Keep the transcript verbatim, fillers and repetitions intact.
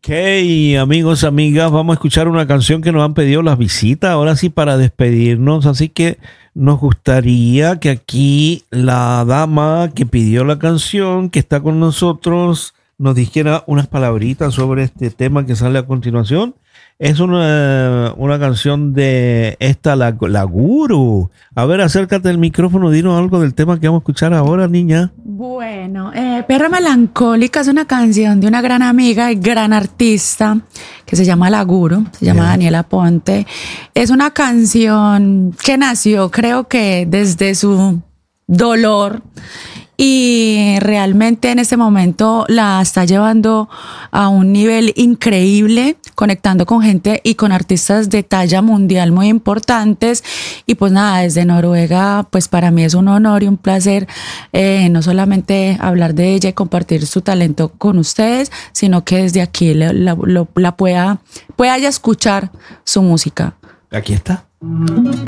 Ok, amigos, amigas, vamos a escuchar una canción que nos han pedido las visitas, ahora sí para despedirnos, así que nos gustaría que aquí la dama que pidió la canción, que está con nosotros, nos dijera unas palabritas sobre este tema que sale a continuación. Es una, una canción de esta, la, la Guru. A ver, acércate al micrófono, dinos algo del tema que vamos a escuchar ahora, niña. Bueno, eh, Perra Melancólica es una canción de una gran amiga y gran artista que se llama La Guru, se llama Yeah. Daniela Ponte. Es una canción que nació, creo que desde su dolor, y realmente en este momento la está llevando a un nivel increíble, conectando con gente y con artistas de talla mundial muy importantes. Y pues nada, desde Noruega, pues para mí es un honor y un placer eh, no solamente hablar de ella y compartir su talento con ustedes, sino que desde aquí la, la, la pueda, pueda ya escuchar su música. Aquí está.